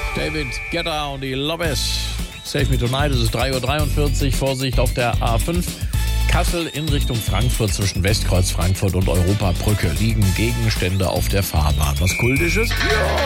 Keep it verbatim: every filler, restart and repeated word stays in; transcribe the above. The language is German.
David Guetta und die Lobes. Save Me Tonight, es ist drei Uhr dreiundvierzig. Vorsicht auf der A fünf. Kassel in Richtung Frankfurt zwischen Westkreuz Frankfurt und Europabrücke liegen Gegenstände auf der Fahrbahn. Was Kultisches? Ja.